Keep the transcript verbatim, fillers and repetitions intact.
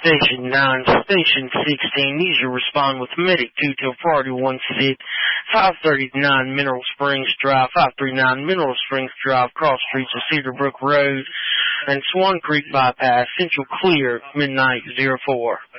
Station nine, Station sixteen. These are respond with Medic two till priority one six, five thirty-nine Mineral Springs Drive, five thirty-nine Mineral Springs Drive, cross streets of Cedar Brook Road, and Swan Creek Bypass, Central Clear, midnight zero four.